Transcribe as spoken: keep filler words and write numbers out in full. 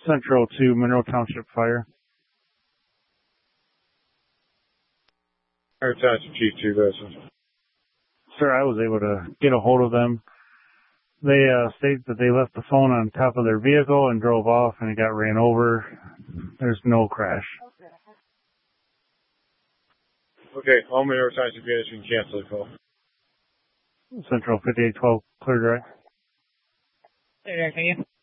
Central to Monroe Township Fire. Monroe Township Chief two, listen. Sir, I was able to get a hold of them. They uh, state that they left the phone on top of their vehicle and drove off, and it got ran over. There's no crash. Okay, all Monroe Township units can cancel the call. Central fifty-eight twelve, clear direct. Clear direct, thank you.